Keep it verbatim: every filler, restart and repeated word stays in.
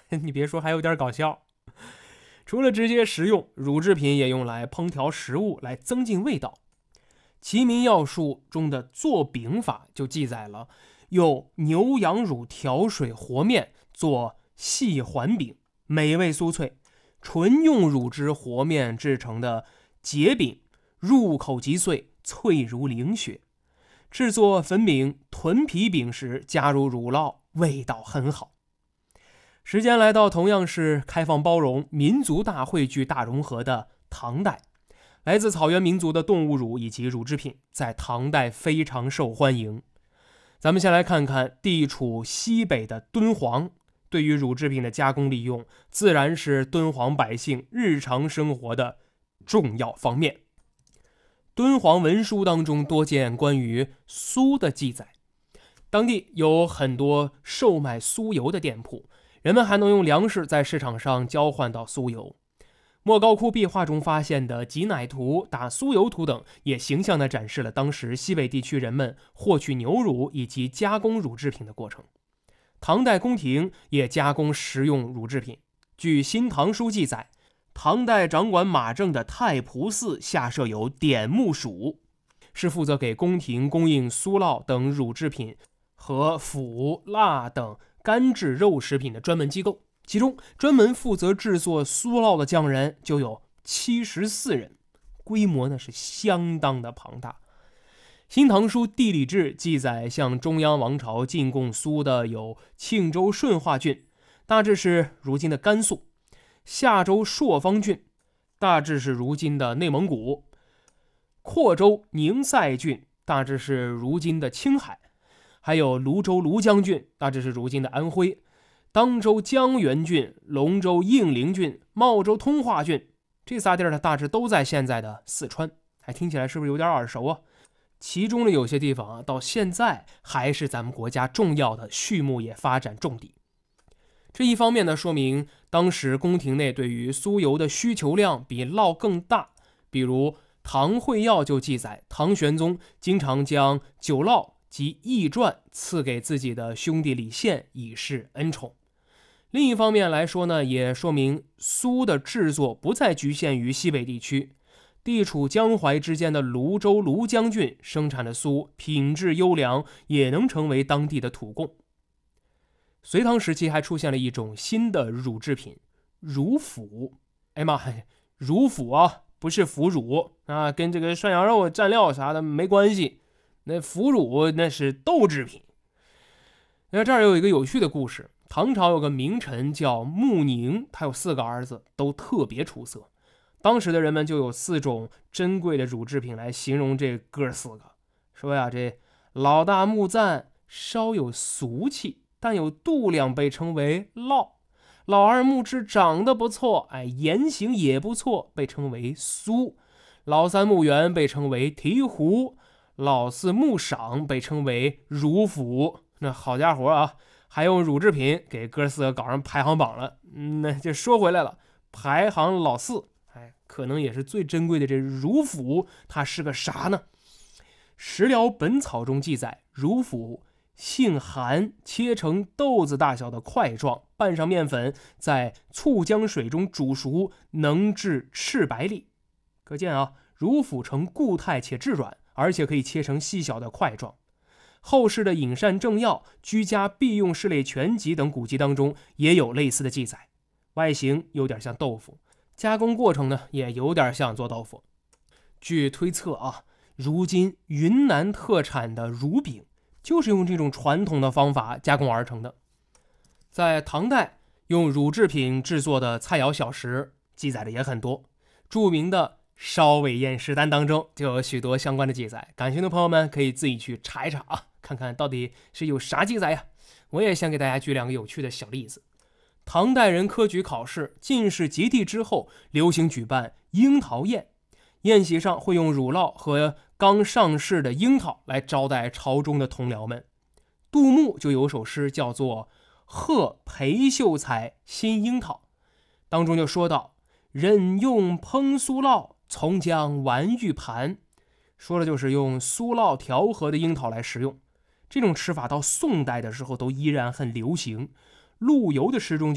你别说，还有点搞笑。除了直接食用，乳制品也用来烹调食物，来增进味道。齐民要术中的做饼法就记载了，用牛羊乳调水和面做细环饼，美味酥脆。纯用乳汁和面制成的结饼，入口即碎，脆如凌雪。制作粉饼、豚皮饼时加入乳酪，味道很好。时间来到同样是开放包容、民族大汇聚、大融合的唐代，来自草原民族的动物乳以及乳制品在唐代非常受欢迎。咱们先来看看地处西北的敦煌，对于乳制品的加工利用，自然是敦煌百姓日常生活的重要方面。敦煌文书当中多见关于酥的记载，当地有很多售卖酥油的店铺，人们还能用粮食在市场上交换到酥油。莫高窟壁画中发现的挤奶图、打酥油图等，也形象地展示了当时西北地区人们获取牛乳以及加工乳制品的过程。唐代宫廷也加工食用乳制品。据《新唐书》记载，唐代掌管马政的太仆寺下设有典木署，是负责给宫廷供应酥酪等乳制品和腐、蜡等干制肉食品的专门机构。其中专门负责制作酥酪的匠人就有七十四人，规模呢是相当的庞大。《新唐书地理志》记载，向中央王朝进贡酥的有庆州顺化郡，大致是如今的甘肃；夏州朔方郡，大致是如今的内蒙古；阔州宁塞郡，大致是如今的青海；还有泸州庐江郡，大致是如今的安徽；当州江源郡、龙州应陵郡、茂州通化郡，这仨地儿呢大致都在现在的四川。还听起来是不是有点耳熟啊？其中的有些地方啊，到现在还是咱们国家重要的畜牧业发展重地。这一方面呢，说明当时宫廷内对于酥油的需求量比酪更大。比如《唐会要》就记载，唐玄宗经常将酒酪及驿传赐给自己的兄弟李宪，以示恩宠。另一方面来说呢，也说明酥的制作不再局限于西北地区，地处江淮之间的泸州庐江郡生产的酥品质优良，也能成为当地的土贡。隋唐时期还出现了一种新的乳制品，乳腐。哎妈，乳腐啊，不是腐乳啊，跟这个涮羊肉蘸料啥的没关系。那腐乳那是豆制品。那这儿有一个有趣的故事，唐朝有个名臣叫穆宁，他有四个儿子，都特别出色。当时的人们就有四种珍贵的乳制品来形容这哥四个，说呀，这老大穆赞稍有俗气，但有度量，被称为酪；老二穆芝长得不错，哎，言行也不错，被称为酥；老三穆元被称为醍醐；老四穆赏被称为乳腐。那好家伙啊，还用乳制品给哥四个搞上排行榜了。嗯，那就说回来了，排行老四，哎，可能也是最珍贵的这乳腐，它是个啥呢？食疗本草中记载，乳腐性寒，切成豆子大小的块状，拌上面粉，在醋浆水中煮熟，能治赤白痢。可见啊，乳腐呈固态且质软，而且可以切成细小的块状。后世的饮膳正要、居家必用事类全集等古籍当中也有类似的记载。外形有点像豆腐，加工过程呢也有点像做豆腐。据推测啊，如今云南特产的乳饼就是用这种传统的方法加工而成的。在唐代，用乳制品制作的菜肴小食记载的也很多，著名的烧尾宴食单当中就有许多相关的记载，感兴趣的朋友们可以自己去查一查啊，看看到底是有啥记载呀。我也先给大家举两个有趣的小例子。唐代人科举考试，进士及第之后，流行举办樱桃宴，宴席上会用乳酪和刚上市的樱桃来招待朝中的同僚们。杜牧就有首诗叫做《贺裴秀才新樱桃》，当中就说到，任用烹酥酪，从将丸玉盘，说的就是用酥酪调和的樱桃来食用。这种吃法到宋代的时候都依然很流行。陆游的诗中就